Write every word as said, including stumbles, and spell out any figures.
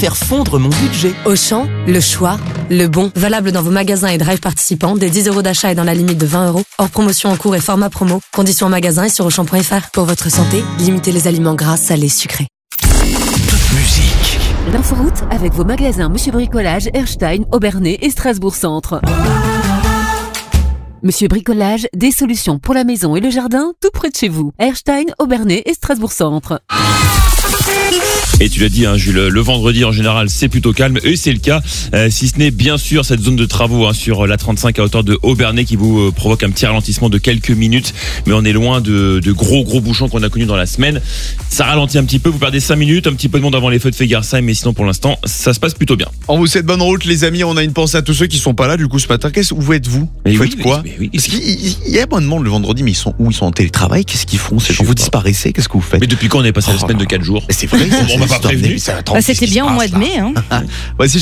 faire fondre mon budget. Auchan, le choix, le bon. Valable dans vos magasins et drive participants, dès dix euros d'achat et dans la limite de vingt euros. Hors promotion en cours et format promo. Conditions en magasin et sur auchan point f r. Pour votre santé, limitez les aliments gras, salés, sucrés. Toute musique. L'inforoute avec vos magasins Monsieur Bricolage, Erstein, Aubernais et Strasbourg Centre. Monsieur Bricolage, des solutions pour la maison et le jardin, tout près de chez vous. Erstein, Aubernais et Strasbourg Centre. Et tu l'as dit, hein, Jules, le vendredi en général c'est plutôt calme, et c'est le cas, euh, si ce n'est bien sûr cette zone de travaux hein, sur la trente-cinq à hauteur de Aubernais qui vous euh, provoque un petit ralentissement de quelques minutes, mais on est loin de, de gros gros bouchons qu'on a connus dans la semaine. Ça ralentit un petit peu, vous perdez cinq minutes, un petit peu de monde avant les feux de Fegersheim, mais sinon pour l'instant ça se passe plutôt bien. On vous souhaite bonne route les amis, on a une pensée à tous ceux qui sont pas là du coup ce matin. Qu'est-ce où êtes-vous? Mais Vous oui, faites quoi? mais- mais oui. Parce qu'il il y a moins de monde le vendredi, mais ils sont où? Ils sont en télétravail, qu'est-ce qu'ils font? C'est Je quand sais vous pas. disparaissez, qu'est-ce que vous faites? Mais depuis quand on est passé à la Oh semaine là de quatre jours? Mais c'est vrai, ça, On m'a c'est pas une prévenu. histoire. Mais ça, attends, Bah, qu'est-ce c'était qui bien se au mois passe, de là mai, hein. Voici